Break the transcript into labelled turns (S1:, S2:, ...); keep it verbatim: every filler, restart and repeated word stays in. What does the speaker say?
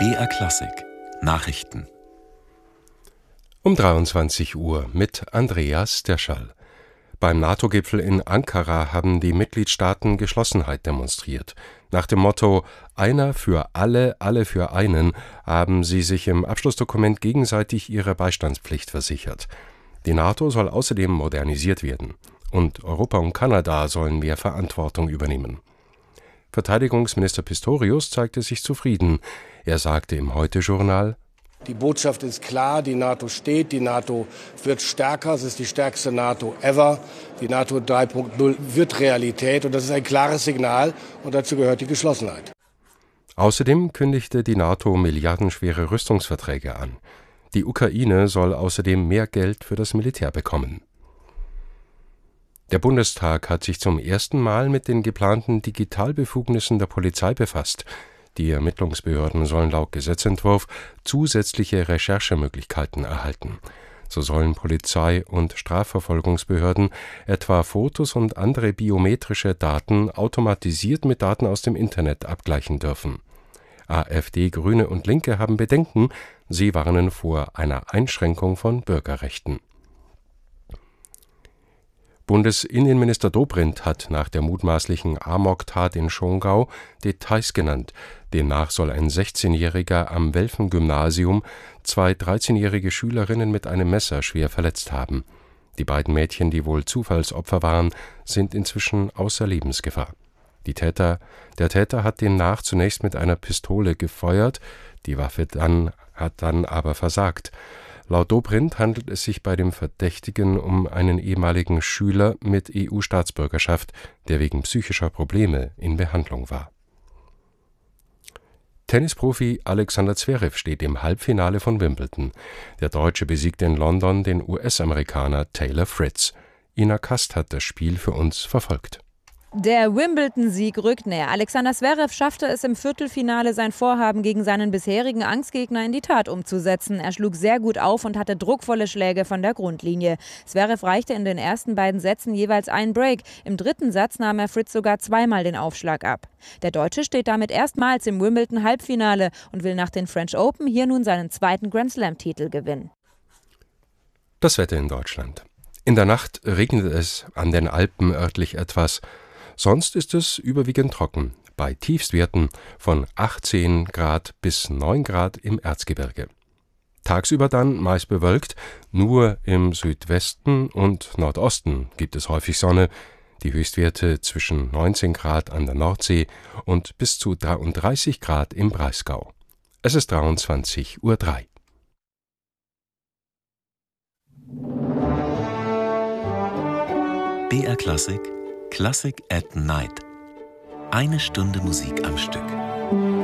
S1: B R Klassik Nachrichten
S2: Um dreiundzwanzig Uhr mit Andreas Derschall. Beim NATO-Gipfel in Ankara haben die Mitgliedstaaten Geschlossenheit demonstriert. Nach dem Motto »Einer für alle, alle für einen« haben sie sich im Abschlussdokument gegenseitig ihre Beistandspflicht versichert. Die NATO soll außerdem modernisiert werden. Und Europa und Kanada sollen mehr Verantwortung übernehmen. Verteidigungsminister Pistorius zeigte sich zufrieden. Er sagte im Heute-Journal:
S3: Die Botschaft ist klar, die NATO steht, die NATO wird stärker, es ist die stärkste NATO ever. Die NATO drei Punkt null wird Realität und das ist ein klares Signal und dazu gehört die Geschlossenheit.
S2: Außerdem kündigte die NATO milliardenschwere Rüstungsverträge an. Die Ukraine soll außerdem mehr Geld für das Militär bekommen. Der Bundestag hat sich zum ersten Mal mit den geplanten Digitalbefugnissen der Polizei befasst. Die Ermittlungsbehörden sollen laut Gesetzentwurf zusätzliche Recherchemöglichkeiten erhalten. So sollen Polizei- und Strafverfolgungsbehörden etwa Fotos und andere biometrische Daten automatisiert mit Daten aus dem Internet abgleichen dürfen. AfD, Grüne und Linke haben Bedenken. Sie warnen vor einer Einschränkung von Bürgerrechten. Bundesinnenminister Dobrindt hat nach der mutmaßlichen Amoktat in Schongau Details genannt. Demnach soll ein sechzehnjähriger am Welfen-Gymnasium zwei dreizehnjährige Schülerinnen mit einem Messer schwer verletzt haben. Die beiden Mädchen, die wohl Zufallsopfer waren, sind inzwischen außer Lebensgefahr. Die Täter, der Täter hat demnach zunächst mit einer Pistole gefeuert, die Waffe dann, hat dann aber versagt. Laut Dobrindt handelt es sich bei dem Verdächtigen um einen ehemaligen Schüler mit E U-Staatsbürgerschaft, der wegen psychischer Probleme in Behandlung war. Tennisprofi Alexander Zverev steht im Halbfinale von Wimbledon. Der Deutsche besiegte in London den U S-Amerikaner Taylor Fritz. Ina Kast hat das Spiel für uns verfolgt.
S4: Der Wimbledon-Sieg rückt näher. Alexander Zverev schaffte es im Viertelfinale, sein Vorhaben gegen seinen bisherigen Angstgegner in die Tat umzusetzen. Er schlug sehr gut auf und hatte druckvolle Schläge von der Grundlinie. Zverev reichte in den ersten beiden Sätzen jeweils einen Break. Im dritten Satz nahm er Fritz sogar zweimal den Aufschlag ab. Der Deutsche steht damit erstmals im Wimbledon-Halbfinale und will nach den French Open hier nun seinen zweiten Grand-Slam-Titel gewinnen.
S2: Das Wetter in Deutschland. In der Nacht regnet es an den Alpen örtlich etwas. Sonst ist es überwiegend trocken, bei Tiefstwerten von achtzehn Grad bis neun Grad im Erzgebirge. Tagsüber dann meist bewölkt, nur im Südwesten und Nordosten gibt es häufig Sonne, die Höchstwerte zwischen neunzehn Grad an der Nordsee und bis zu dreiunddreißig Grad im Breisgau. Es ist dreiundzwanzig Uhr drei.
S1: B R Klassik Classic at Night. Eine Stunde Musik am Stück.